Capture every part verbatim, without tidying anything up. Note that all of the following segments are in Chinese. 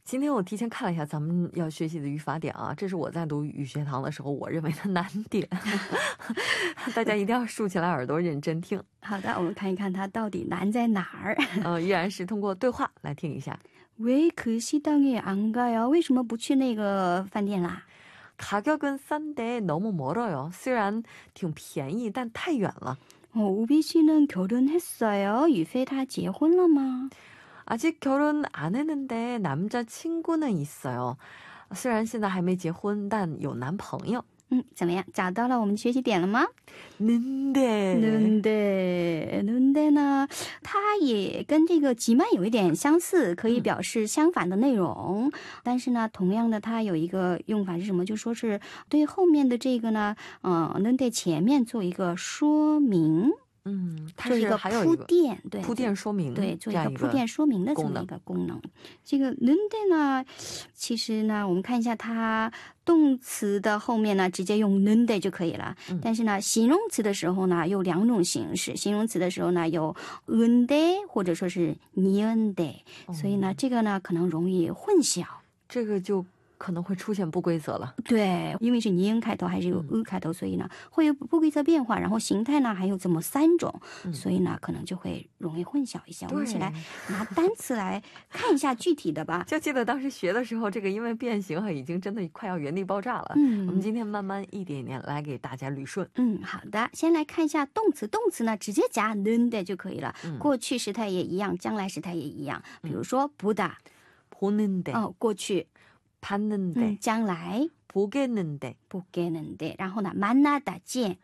今天我提前看了一下咱们要学习的语法点啊，这是我在读语学堂的时候我认为的难点。大家一定要竖起来耳朵认真听。 好的，我们看一看它到底难在哪儿。 呃，依然是通过对话来听一下。 왜 그 시장에 안 가요? 为什么不去那个饭店啦？ 가격은 싼데 너무 멀어요. 虽然挺便宜但太远了。 어, 우비 씨는 결혼했어요? 유페 다结婚了吗? 아직 결혼 안 했는데 남자친구는 있어요. 虽然现在还没结婚但有男朋友。 嗯，怎么样？找到了我们学习点了吗？ 는데 는데 는데呢，它也跟这个吉曼有一点相似，可以表示相反的内容。嗯、但是呢，同样的，它有一个用法是什么？就说是对后面的这个呢，嗯、呃，能对前面做一个说明。 嗯，它做一个铺垫，对， 铺垫说明， 对，做一个铺垫说明的这么一个功能。这个 는데呢，其实呢，我们看一下它动词的后面呢，直接用 는데就可以了。但是呢，形容词的时候呢，有两种形式。形容词的时候呢，有 은데或者说是 니은데，所以呢，这个呢可能容易混淆。 这个就 可能会出现不规则了。 对，因为是니은开头还是有 으 开头，所以呢会有不规则变化，然后形态呢还有这么三种，所以呢可能就会容易混淆一下。我们一起来拿单词来看一下具体的吧。就记得当时学的时候，这个因为变形已经真的快要原地爆炸了。嗯，我们今天慢慢一点一点来给大家捋顺。嗯，好的，先来看一下动词，动词呢直接加 는데就可以了。过去时态也一样，将来时态也一样。比如说보다 보는데，哦，过去 봤는데， 嗯，将来 보겠는데 보겠는데， 然后呢 만나다 见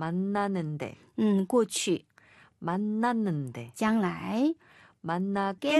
만나는데， 嗯，过去 만났는데， 将来 만나게